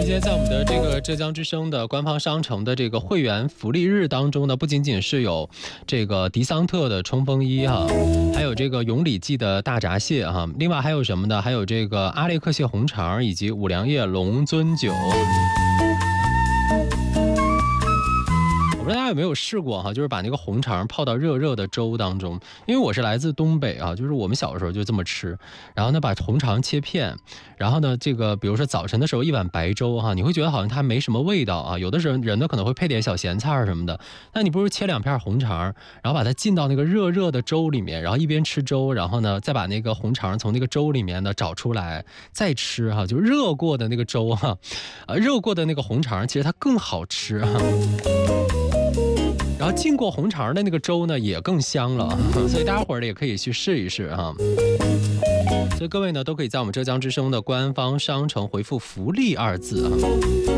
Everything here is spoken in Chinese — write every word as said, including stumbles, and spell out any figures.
今天在我们的这个浙江之声的官方商城的这个会员福利日当中呢，不仅仅是有这个迪桑特的冲锋衣哈，还有这个永礼记的大闸蟹哈，另外还有什么呢？还有这个阿列克蟹红肠以及五粮液龙尊酒。我不知道大家有没有试过哈，就是把那个红肠泡到热热的粥当中，因为我是来自东北啊，就是我们小的时候就这么吃，然后呢把红肠切片，然后呢这个比如说早晨的时候一碗白粥哈，你会觉得好像它没什么味道啊，有的时候人呢可能会配点小咸菜什么的，那你不如切两片红肠，然后把它浸到那个热热的粥里面，然后一边吃粥，然后呢再把那个红肠从那个粥里面呢找出来再吃哈，就热过的那个粥哈，呃热过的那个红肠其实它更好吃哈。然后浸过红肠的那个粥呢也更香了，所以大家伙儿也可以去试一试哈。所以各位呢都可以在我们浙江之声的官方商城回复福利二字啊。